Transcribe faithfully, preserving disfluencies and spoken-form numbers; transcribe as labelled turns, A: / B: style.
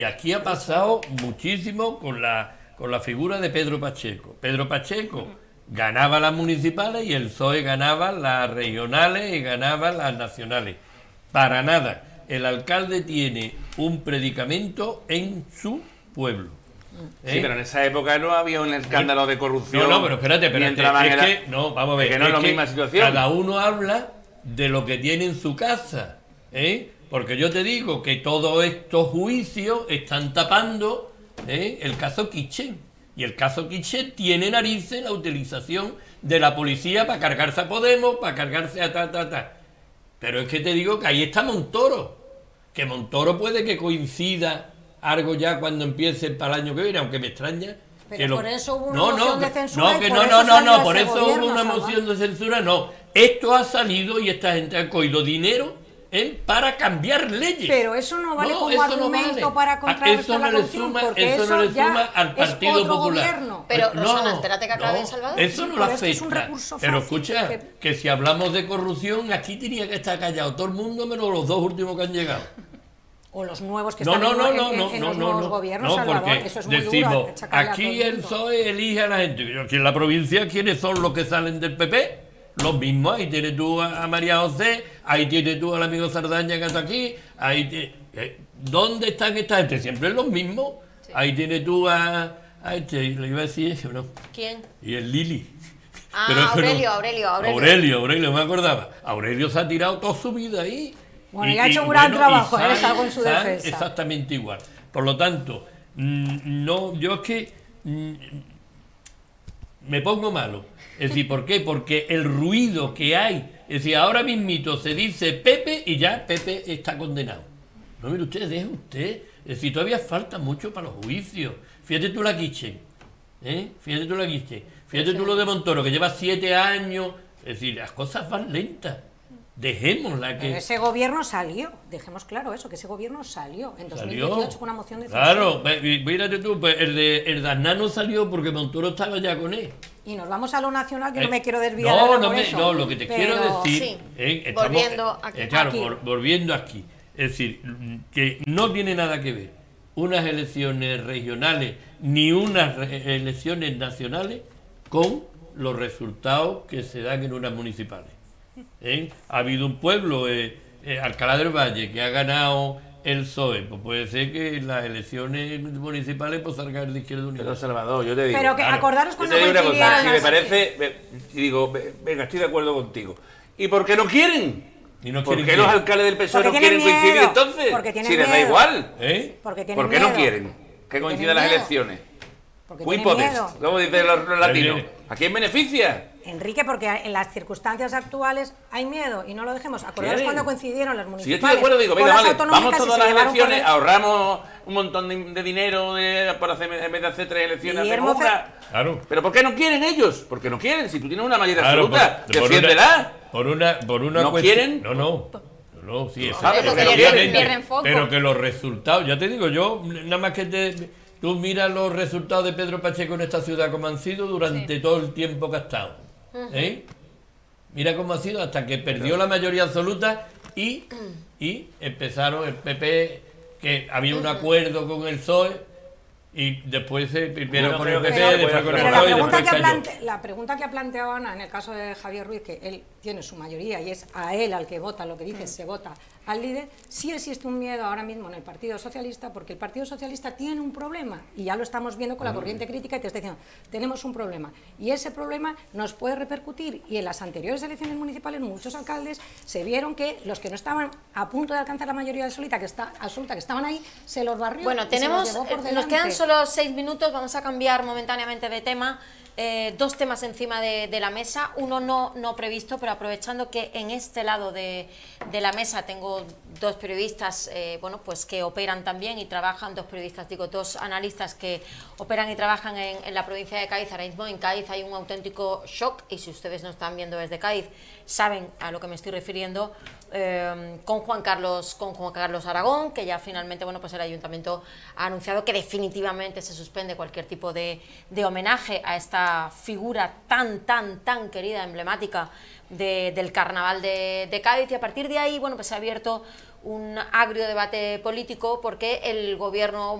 A: Y aquí ha pasado muchísimo con la, con la figura de Pedro Pacheco. Pedro Pacheco ganaba las municipales y el P S O E ganaba las regionales y ganaba las nacionales. Para nada. El alcalde tiene un predicamento en su pueblo.
B: ¿Eh? Sí, pero en esa época no había un escándalo de corrupción.
A: No, no, pero espérate, espérate. Es
B: era...
A: que, no, vamos a ver.
B: Es que no es, es la misma situación.
A: Cada uno habla de lo que tiene en su casa, ¿eh? Porque yo te digo que todos estos juicios están tapando, ¿eh?, el caso Kitchen. Y el caso Kitchen tiene narices la utilización de la policía para cargarse a Podemos, para cargarse a ta, ta, ta. Pero es que te digo que ahí está Montoro. Que Montoro puede que coincida algo ya cuando empiece para el año que viene, aunque me extraña.
C: Pero
A: que
C: por
A: lo...
C: eso hubo una
A: no,
C: moción
A: no,
C: de censura.
A: No, que
C: y
A: no,
C: por
A: no,
C: eso
A: no, no, por
C: ese
A: eso
C: gobierno,
A: hubo una
C: Salvador.
A: moción de censura, no. Esto ha salido y esta gente ha cogido dinero, ¿eh?, para cambiar leyes.
C: Pero eso no vale
A: no,
C: como
A: eso
C: argumento
A: no vale.
C: para contrarrestar
A: eso no
C: la
A: le
C: corrupción,
A: suma,
C: porque
A: eso
C: eso
A: no le
C: ya
A: suma al
C: es
A: Partido
C: otro
A: Popular.
C: gobierno.
D: Pero,
A: no,
D: Rosana, espérate que acabe,
A: no,
D: Salvador.
A: eso no
C: Sí,
A: lo
C: pero es que
A: afecta.
C: es un recurso
A: Pero
C: fácil,
A: escucha,
C: que-
A: que si hablamos de corrupción, aquí tenía que estar callado todo el mundo, menos los dos últimos que han llegado.
C: O los nuevos que
A: No,
C: están
A: no, no,
C: en,
A: no,
C: en-
A: no,
C: en
A: no,
C: los
A: no,
C: nuevos
A: no,
C: gobiernos,
A: no,
C: Salvador,
A: porque
C: eso es muy
A: decimos,
C: duro, achacarle a
A: aquí
C: todo el
A: el P
C: mundo.
A: S O E elige a la gente. Yo, aquí en la provincia, ¿quiénes son los que salen del P P? Los mismos. Ahí tienes tú a, a María José, ahí tienes tú al amigo Sardaña que está aquí, ahí te, eh, ¿dónde están esta gente? Siempre los mismos. Sí. Ahí tienes tú a, a este, le iba a decir eso, ¿no?
D: ¿Quién?
A: Y el Lili.
D: Ah,
A: Pero,
D: Aurelio,
A: pero,
D: Aurelio, Aurelio.
A: Aurelio, Aurelio, me acordaba. Aurelio se ha tirado toda su vida ahí.
C: Bueno, y ha hecho un gran trabajo, ¿eh? Salgo en su
A: San
C: defensa.
A: Exactamente igual. Por lo tanto, mmm, no, yo es que mmm, me pongo malo. Es decir, ¿por qué? Porque el ruido que hay, es decir, ahora mismito se dice Pepe y ya Pepe está condenado. No, mire usted, deje usted. Es decir, todavía falta mucho para los juicios. Fíjate tú la Kitchen, ¿eh? Fíjate tú la Kitchen. Fíjate tú lo de Montoro, que lleva siete años. Es decir, las cosas van lentas. Dejémosla que...
C: Pero ese gobierno salió, dejemos claro eso, que ese gobierno salió en dos mil dieciocho
A: Salió.
C: con una moción de censura.
A: Claro, mírate tú, pues el de el de Aznar no salió porque Montoro estaba ya con él.
C: Y nos vamos a lo nacional, que
A: Eh,
C: no me quiero desviar.
A: No,
C: ahora
A: no,
C: por
A: me,
C: eso,
A: no, lo que te
C: pero-
A: quiero decir...
D: Sí,
A: eh, estamos-
D: volviendo aquí.
A: eh, claro,
C: Aquí.
A: vol- volviendo aquí. Es decir, que no tiene nada que ver unas elecciones regionales ni unas re- elecciones nacionales con los resultados que se dan en unas municipales. ¿Eh? Ha habido un pueblo, eh, eh, Alcalá del Valle, que ha ganado el P S O E. Pues puede ser que en las elecciones municipales pues salga el de Izquierda Unida.
B: Pero Salvador, yo te digo...
C: Pero que
A: Claro.
C: acordaros
B: Yo
C: cuando
B: te digo una cosa,
C: coincidieron
B: si me
C: las-
B: parece... ve- Y digo, ve- venga, estoy de acuerdo contigo. ¿Y por qué no quieren?
A: Y no
B: ¿Por
A: quieren
B: qué
A: que-
B: los alcaldes del P S O E
C: Porque
B: no quieren
C: tienen
B: coincidir
C: miedo,
B: entonces?
C: porque tienen
B: Si les da
C: miedo.
B: igual.
A: ¿Eh?
C: Porque tienen
B: ¿Por qué no
C: miedo.
B: quieren que
C: Porque
B: coincidan
C: tienen
B: las
C: miedo.
B: elecciones?
C: Porque
B: Muy
C: tienen
B: potes,
C: miedo.
B: como dicen los, los latinos.
A: viene.
B: ¿A quién beneficia?
C: Enrique, porque en las circunstancias actuales hay miedo y no lo dejemos. Acordaros
B: ¿Quieren?
C: cuando coincidieron las
B: Si yo
C: municipales.
B: estoy de acuerdo, digo,
C: con
B: venga,
C: las
B: vale,
C: autonómicas
B: vamos
C: y
B: todas
C: se
B: las
C: llevaron
B: elecciones,
C: con él.
B: ahorramos un montón de, de dinero de, para hacer, en vez de hacer tres elecciones,
C: Guillermo
B: hacemos una.
A: Claro.
B: ¿Pero por qué no quieren ellos? Porque no quieren. Si tú tienes una mayoría
A: Claro,
B: absoluta,
A: por- por
B: defiéndela.
A: una- Por una, por una
B: ¿No
A: cuestión-
B: quieren?
A: No, no. No, sí, eso
B: Ah, pero que no
A: obviamente,
B: quieren.
D: Pierden foco.
A: pero que los resultados, ya te digo yo, nada más que te, tú miras los resultados de Pedro Pacheco en esta ciudad como han sido durante todo el tiempo que ha estado. ¿Eh? Mira cómo ha sido hasta que perdió la mayoría absoluta y, y empezaron el P P, que había un acuerdo con el P S O E y después se primero
B: Bueno,
A: con el
B: creo
A: P
B: que
A: P,
B: sí,
A: después
B: pero
A: con el
C: Pero
A: P
C: la
A: S O E y
C: pregunta,
A: después
C: que ha
A: cayó.
C: plante- la pregunta que ha planteado Ana, en el caso de Javier Ruiz, que él tiene su mayoría y es a él al que vota, lo que dice, se vota al líder, sí existe un miedo ahora mismo en el Partido Socialista, porque el Partido Socialista tiene un problema, y ya lo estamos viendo con la corriente crítica, y te está diciendo, tenemos un problema, y ese problema nos puede repercutir, y en las anteriores elecciones municipales muchos alcaldes se vieron que los que no estaban a punto de alcanzar la mayoría absoluta, que, está, absoluta, que estaban ahí, se los barrió.
D: Bueno,
C: y se
D: tenemos,
C: los llevó por
D: eh, nos
C: delante.
D: quedan solo seis minutos, vamos a cambiar momentáneamente de tema. Eh, dos temas encima de, de la mesa, uno no, no previsto, pero aprovechando que en este lado de, de la mesa tengo dos periodistas, eh, bueno, pues que operan también y trabajan, dos periodistas, digo, dos analistas que operan y trabajan en, en la provincia de Cádiz. Ahora mismo en Cádiz hay un auténtico shock, y si ustedes no están viendo desde Cádiz, saben a lo que me estoy refiriendo, eh, con Juan Carlos, con Juan Carlos Aragón, que ya finalmente, bueno, pues el ayuntamiento ha anunciado que definitivamente se suspende cualquier tipo de, de homenaje a esta figura tan, tan, tan querida, emblemática de, del carnaval de, de Cádiz, y a partir de ahí, bueno, pues se ha abierto un agrio debate político porque el gobierno